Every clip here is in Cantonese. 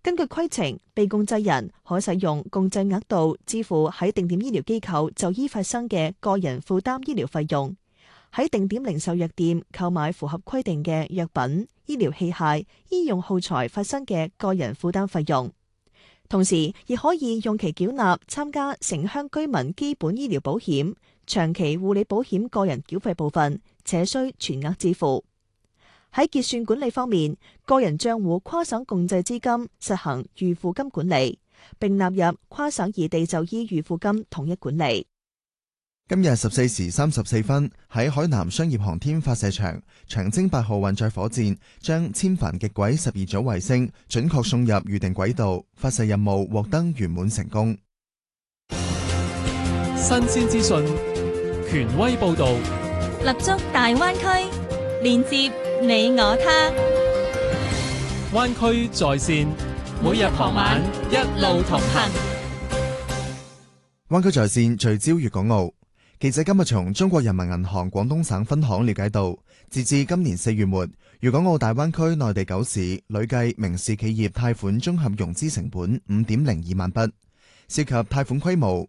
根據規程，被共濟人可使用共濟額度支付喺定點醫療機構就醫發生嘅個人負擔醫療費用，喺定點零售藥店購買符合規定嘅藥品、醫療器械、醫用耗材發生嘅個人負擔費用。同時，亦可以用其繳納參加城鄉居民基本醫療保險、長期護理保險個人繳費部分，且需全額支付。喺結算管理方面，個人帳戶跨省共濟資金實行預付金管理，並納入跨省異地就醫預付金統一管理。 今日14:34喺海南商業航天發射場，長征8號運載火箭將千帆極軌12組衛星準確送入預定軌道，發射任務獲得圓滿成功。 新鮮資訊，權威報導， 立足大灣區，連接你我他。 灣區在線，每日傍晚一路同行。 灣區在線聚焦粵港澳。記者今日從中國人民銀行廣東省分行了解到，截至今年4月末，粵港澳大灣區內地9市累計民事企業貸款綜合融資成本5.02萬筆，涉及貸款規模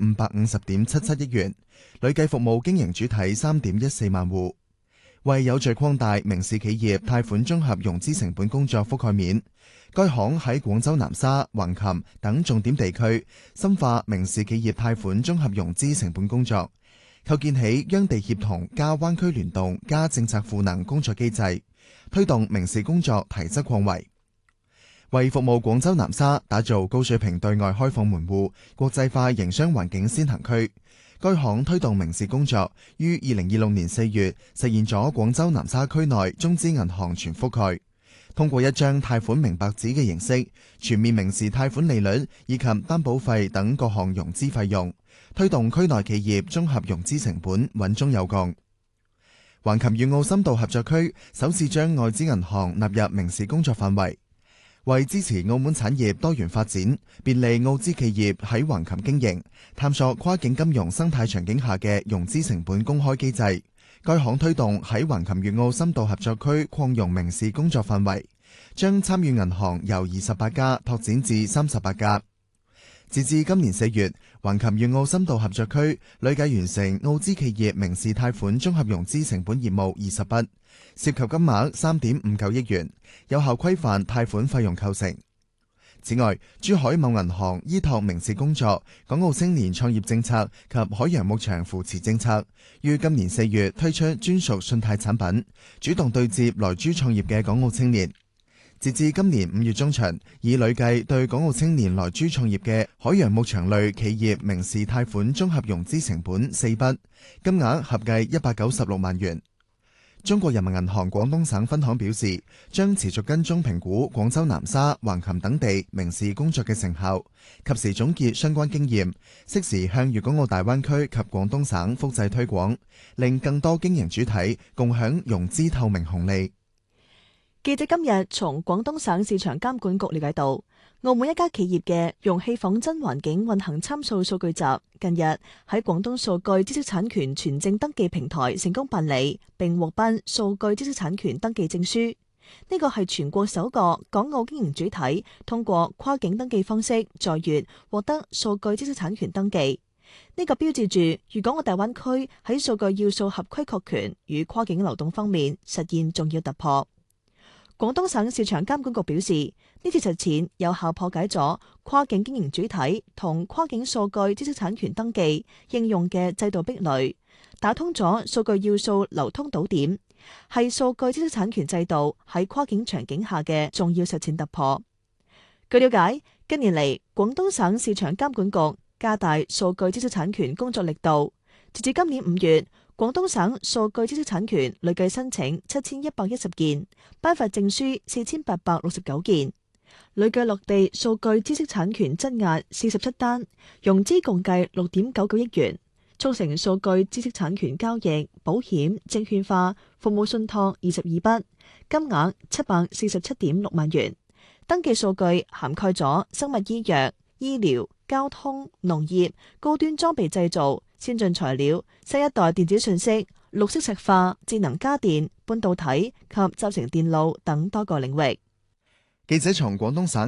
5550.77億元，累計服務經營主體3.14萬戶。為有序擴大民事企業貸款綜合融資成本工作覆蓋面，該行喺廣州南沙、橫琴等重點地區深化民事企業貸款綜合融資成本工作，構建起央地協同加灣區聯動加政策賦能工作機制，推動民事工作提質擴圍。為服務廣州南沙打造高水平對外開放門戶、國際化營商環境先行區，該行推動民事工作於2026年4月實現咗廣州南沙區內中資銀行全覆蓋，通過一張貸款明白紙嘅形式，全面民事貸款利率以及擔保費等各項融資費用，推動區內企業綜合融資成本穩中有降。橫琴粵澳深度合作區首次將外資銀行納入民事工作範圍，為支持澳門產業多元發展，便利澳資企業喺橫琴經營，探索跨境金融生態場景下嘅融資成本公開機制。該行推動喺橫琴粵澳深度合作區擴容民事工作範圍，將參與銀行由28家拓展至38家。截至今年4月，橫琴粵澳深度合作區累計完成澳資企業民事貸款綜合融資成本業務20筆，涉及金額3.59億元，有效規範貸款費用構成。此外，珠海某銀行依託民事工作、港澳青年創業政策及海洋牧場扶持政策，於今年4月推出專屬信貸產品，主動對接來珠創業嘅港澳青年。截至今年5月中旬，已累計對港澳青年來珠創業嘅海洋牧場類企業民事貸款綜合融資成本4筆，金額合計196萬元。中國人民銀行廣東省分行表示，將持續跟蹤評估廣州南沙、橫琴等地民事工作嘅成效，及時總結相關經驗，適時向粵港澳大灣區及廣東省複製推廣，令更多經營主體共享融資透明紅利。 記者今日從廣東省市場監管局了解到，澳門一家企業嘅容器仿真環境運行參數數據集近日喺廣東數據知識產權存證登記平台成功辦理，並獲頒數據知識產權登記證書。呢個係全國首個港澳經營主體通過跨境登記方式在粵獲得數據知識產權登記。呢個標誌住粵港澳大灣區喺數據要素合規確權與跨境流動方面實現重要突破。廣東省市場監管局表示，呢次實踐有效破解咗跨境經營主體同跨境數據知識產權登記應用嘅制度壁壘，打通咗數據要素流通堵點，係數據知識產權制度喺跨境場景下嘅重要實踐突破。據了解，近年嚟，廣東省市場監管局加大數據知識產權工作力度，截至今年5月，廣東省數據知識產權累計申請7110件，頒發證書4869件，累計落地數據知識產權質押47單，融資共計6.99億元，促成數據知識產權交易、保險、證券化、服務信託22筆，金額747.6萬元。登記數據涵蓋咗生物醫藥、醫療、交通、農業、高端裝備製造、先進材料、新一代電子信息、綠色石化、智能家電、半導體及集成電路等多個領域。 記者從廣東省